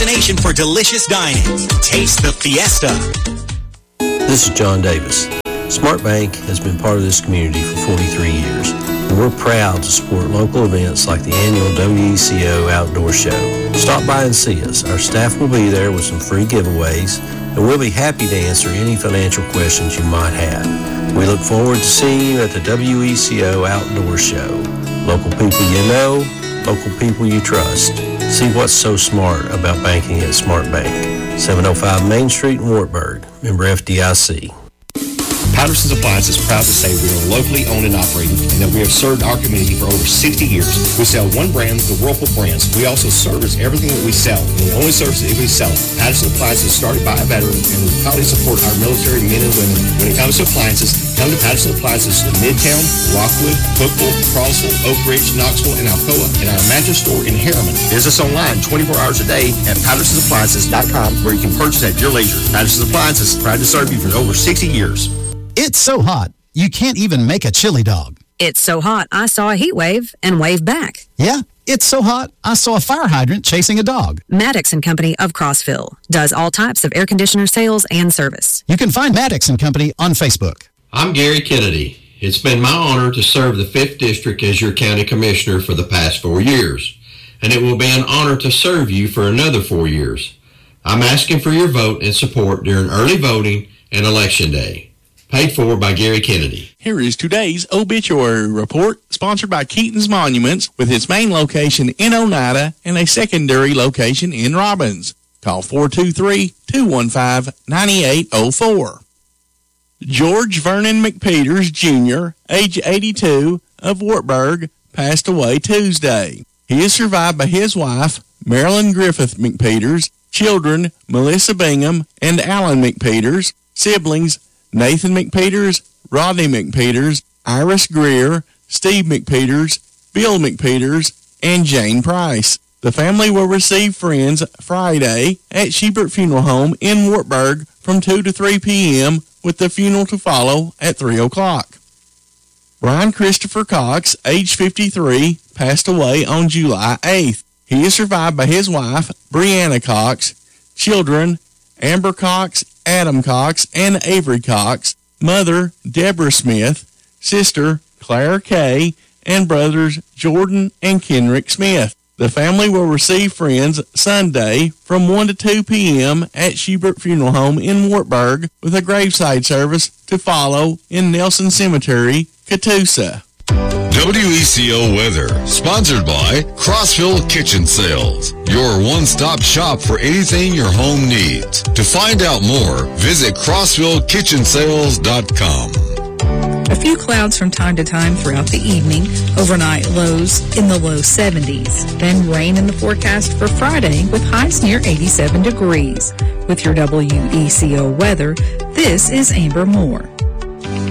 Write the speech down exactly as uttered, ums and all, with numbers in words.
destination for delicious dining. Taste the Fiesta. This is John Davis. SmartBank has been part of this community for forty-three years, and we're proud to support local events like the annual W E C O Outdoor Show. Stop by and see us. Our staff will be there with some free giveaways, and we'll be happy to answer any financial questions you might have. We look forward to seeing you at the W E C O Outdoor Show. Local people you know, local people you trust. See what's so smart about banking at SmartBank. seven oh five Main Street in Wartburg. Member F D I C. Patterson's Appliance is proud to say we are locally owned and operated and that we have served our community for over sixty years. We sell one brand, the Whirlpool brands. We also service everything that we sell, and we only service it if we sell it. Patterson's Appliance is started by a veteran, and we proudly support our military men and women. When it comes to appliances, come to Patterson's Appliances in Midtown, Rockwood, Cookville, Crossville, Oak Ridge, Knoxville, and Alcoa, and our mattress store in Harriman. Visit us online twenty-four hours a day at pattersons appliances dot com, where you can purchase at your leisure. Patterson's Appliances, proud to serve you for over sixty years. It's so hot, you can't even make a chili dog. It's so hot, I saw a heat wave and waved back. Yeah, it's so hot, I saw a fire hydrant chasing a dog. Maddox and Company of Crossville does all types of air conditioner sales and service. You can find Maddox and Company on Facebook. I'm Gary Kennedy. It's been my honor to serve the fifth District as your county commissioner for the past four years, and it will be an honor to serve you for another four years. I'm asking for your vote and support during early voting and Election Day. Paid for by Gary Kennedy. Here is today's obituary report, sponsored by Keaton's Monuments, with its main location in Oneida and a secondary location in Robbins. Call four two three, two one five, nine eight zero four. George Vernon McPeters, Junior, age eighty-two, of Wartburg, passed away Tuesday. He is survived by his wife, Marilyn Griffith McPeters, children, Melissa Bingham and Alan McPeters, siblings, Nathan McPeters, Rodney McPeters, Iris Greer, Steve McPeters, Bill McPeters, and Jane Price. The family will receive friends Friday at Shebert Funeral Home in Wartburg from two to three p.m. with the funeral to follow at three o'clock. Brian Christopher Cox, age fifty-three, passed away on July eighth. He is survived by his wife, Brianna Cox, children, Amber Cox, Adam Cox, and Avery Cox, mother, Deborah Smith, sister, Claire Kay, and brothers, Jordan and Kenrick Smith. The family will receive friends Sunday from one to two p.m. at Shebert Funeral Home in Wartburg with a graveside service to follow in Nelson Cemetery, Catoosa. W E C O weather, sponsored by Crossville Kitchen Sales, your one-stop shop for anything your home needs. To find out more, visit crossville kitchen sales dot com. A few clouds from time to time throughout the evening, overnight lows in the low seventies. Then rain in the forecast for Friday with highs near eighty-seven degrees. With your W E C O weather, this is Amber Moore.